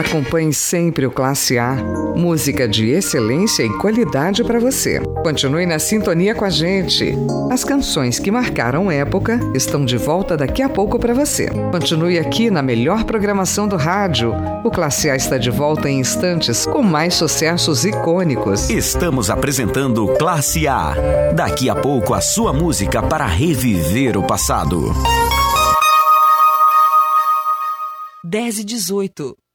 Acompanhe sempre o Classe A. Música de excelência e qualidade para você. Continue na sintonia com a gente. As canções que marcaram época estão de volta daqui a pouco para você. Continue aqui na melhor programação do rádio. O Classe A está de volta em instantes com mais sucessos icônicos. Estamos apresentando Classe A. Daqui a pouco a sua música para reviver o passado. 10:18.